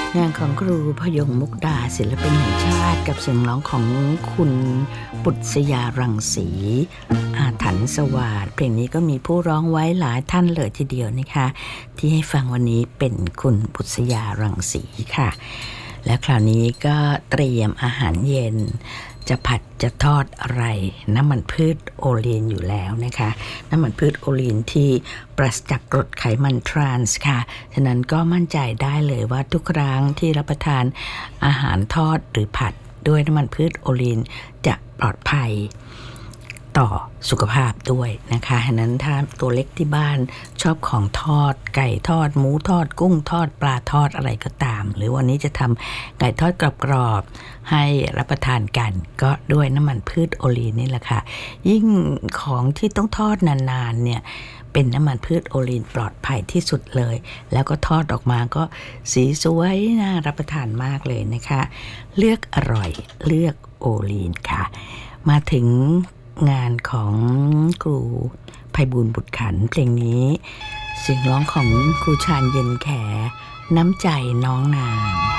งานของครูพยงมุกดาศิลปินแห่งชาติกับเสียงร้องของคุณปุษยารังสีอาถรรพ์สวาทเพลงนี้ก็มีผู้ร้องไว้หลายท่านเลยทีเดียวนะคะที่ให้ฟังวันนี้เป็นคุณปุษยารังสีค่ะและคราวนี้ก็เตรียมอาหารเย็นจะผัดจะทอดอะไรน้ำมันพืชโอลีนอยู่แล้วนะคะน้ำมันพืชโอลีนที่ปราศจากกรดไขมันทรานส์ค่ะฉะนั้นก็มั่นใจได้เลยว่าทุกครั้งที่รับประทานอาหารทอดหรือผัดด้วยน้ำมันพืชโอลีนจะปลอดภัยต่อสุขภาพด้วยนะคะฉะนั้นถ้าตัวเล็กที่บ้านชอบของทอดไก่ทอดหมูทอดกุ้งทอดปลาทอดอะไรก็ตามหรือวันนี้จะทำไก่ทอดกรอบๆให้รับประทานกันก็ด้วยน้ำมันพืชโอลีนนี่แหละค่ะยิ่งของที่ต้องทอดนานๆเนี่ยเป็นน้ำมันพืชโอลีนปลอดภัยที่สุดเลยแล้วก็ทอดออกมาก็สีสวยน่ารับประทานมากเลยนะคะเลือกอร่อยเลือกโอลีนค่ะมาถึงงานของครูไพบูลย์บุตรขันธ์เพลงนี้เสียงร้องของครูชาญเย็นแขน้ำใจน้องนาง